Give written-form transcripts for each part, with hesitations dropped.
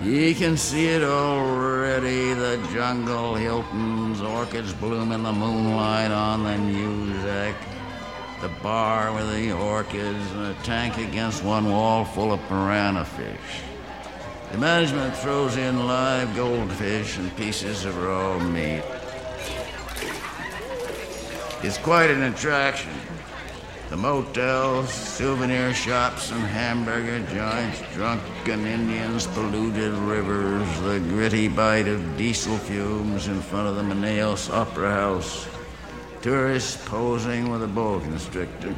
Ye can see it already, the jungle Hiltons, orchids bloom in the moonlight on the Muzak, the bar with the orchids, and a tank against one wall full of piranha fish. The management throws in live goldfish and pieces of raw meat. It's quite an attraction. The motels, souvenir shops, and hamburger joints, drunken Indians, polluted rivers, the gritty bite of diesel fumes in front of the Manaus Opera House, tourists posing with a boa constrictor.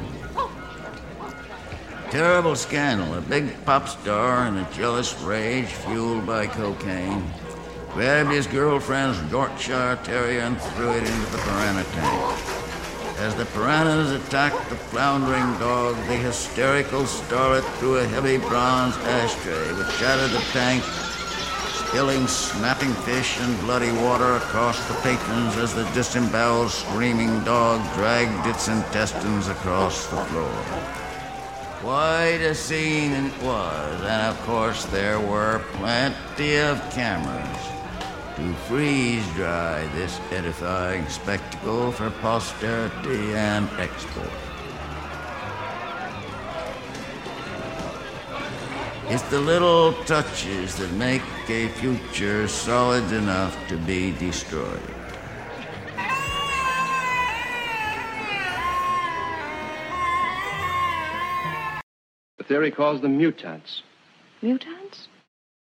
Terrible scandal. A big pop star in a jealous rage fueled by cocaine grabbed his girlfriend's Yorkshire Terrier and threw it into the piranha tank. As the piranhas attacked the floundering dog, the hysterical starlet threw a heavy bronze ashtray which shattered the tank, spilling snapping fish and bloody water across the patrons as the disemboweled, screaming dog dragged its intestines across the floor. Quite a scene it was, and of course there were plenty of cameras to freeze-dry this edifying spectacle for posterity and export. It's the little touches that make a future solid enough to be destroyed. The theory calls them mutants. Mutants?